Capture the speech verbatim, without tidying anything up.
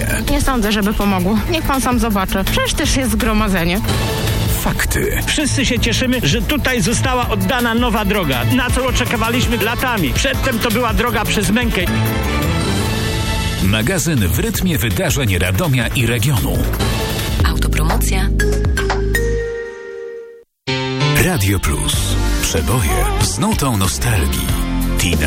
Przeboje. Nie sądzę, żeby pomogło. Niech pan sam zobaczy. Przecież też jest zgromadzenie. Fakty. Wszyscy się cieszymy, że tutaj została oddana nowa droga, na co oczekiwaliśmy latami. Przedtem to była droga przez mękę. Magazyn w rytmie wydarzeń Radomia i regionu. Autopromocja. Radio Plus. Przeboje z nutą nostalgii. Tina